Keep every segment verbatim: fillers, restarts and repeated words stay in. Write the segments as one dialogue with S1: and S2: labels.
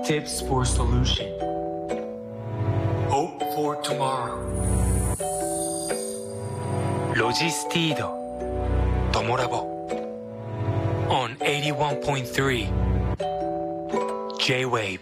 S1: Tips for solution. Hope for tomorrow. ロジスティードトモラボ on エイティワンポイントスリー J-Wave。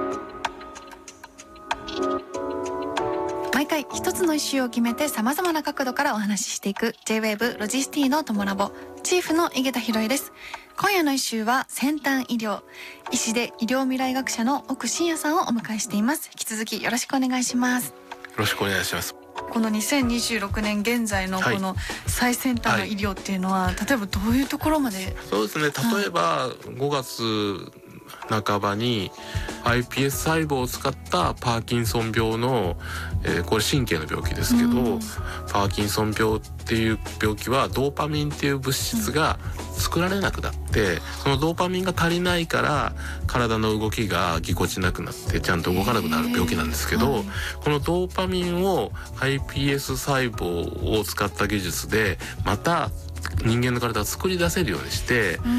S2: 毎回一つのイシューを決めて様々な角度からお話ししていく J-Wave ロジスティのトモラボ、チーフの井桁弘恵です。今夜のイシューは先端医療、医師で医療未来学者の奥真也さんをお迎えしています。引き続きよろしくお願いします。
S3: よろしくお願いします。
S2: このにせんにじゅうろくねん現在のこの最先端の医療っていうのは、はい、例えばどういうところまで？
S3: そうですね、例えばごがつなかばに アイピーエス 細胞を使ったパーキンソン病の、えー、これ神経の病気ですけど、うん、パーキンソン病っていう病気はドーパミンっていう物質が作られなくなって、うん、そのドーパミンが足りないから体の動きがぎこちなくなってちゃんと動かなくなる病気なんですけど、はい、このドーパミンを アイピーエス 細胞を使った技術でまた人間の体を作り出せるようにして、うん、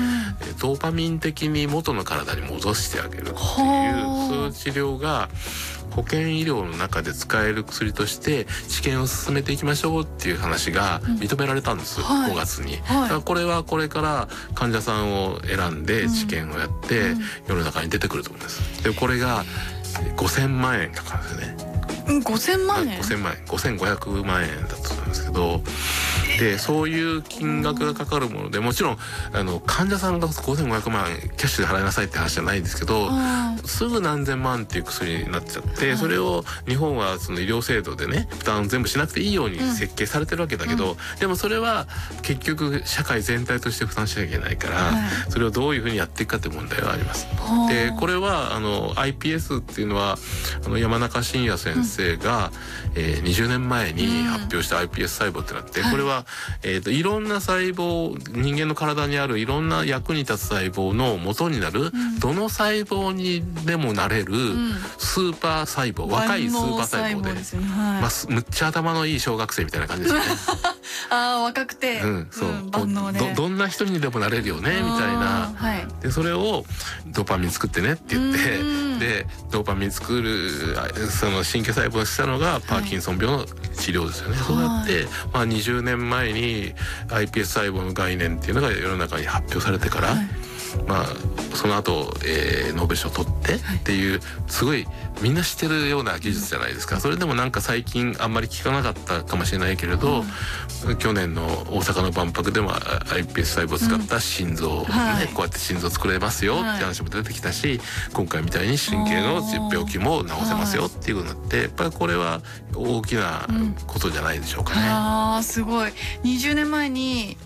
S3: ドーパミン的に元の体に戻してあげるっていう、そういう治療が保険医療の中で使える薬として治験を進めていきましょうっていう話が認められたんです、うん、ごがつに、はい、だからこれはこれから患者さんを選んで治験をやって世の中に出てくると思うんです。でこれがごせんまんえんかかるんですよね。
S2: ごせんまんえん、
S3: ごせんまんえん、ごせんごひゃくまんえんだと思うんですけど、でそういう金額がかかるもので、もちろんあの患者さんがごせんごひゃくまんキャッシュで払いなさいって話じゃないんですけど、すぐ何千万っていう薬になっちゃって、それを日本はその医療制度でね負担全部しなくていいように設計されてるわけだけど、うん、でもそれは結局社会全体として負担しなきゃいけないから、はい、それをどういうふうにやっていくかという問題はあります。でこれはあの アイピーエス っていうのはあの山中伸弥先生が、うんえー、にじゅうねんまえに発表した アイピーエス 細胞ってなって、これはえー、といろんな細胞、人間の体にあるいろんな役に立つ細胞の元になる、うん、どの細胞にでもなれるスーパー細胞、うん、若いスーパー細胞で、ねはいまあ、むっちゃ頭のいい小学生みたいな感じですよね。
S2: あー若くて、
S3: うんそううん、
S2: 万能で
S3: ど, どんな人にでもなれるよねみたいな、はい、でそれをドーパミン作ってねって言ってでドーパミン作るその神経細胞にしたのがパーキンソン病の治療ですよね、はい、そうやって、まあ、にじゅうねんまえに アイピーエス 細胞の概念っていうのが世の中に発表されてから、はいまあ、その後、えー、ノーベル賞を取ってっていうすごいみんな知ってるような技術じゃないですか。それでもなんか最近あんまり聞かなかったかもしれないけれど、うん、去年の大阪の万博でも アイピーエス 細胞を使った心臓、ねうんはい、こうやって心臓作れますよって話も出てきたし、はい、今回みたいに神経の病気も治せますよっていうことになって、やっぱりこれは大きなことじゃないでしょうかね。
S2: うん、あーすごいにじゅうねんまえに